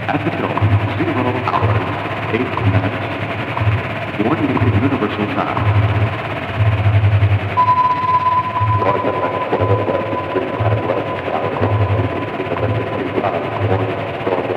At the door, 0 hours, 8 minutes, 1 universal time.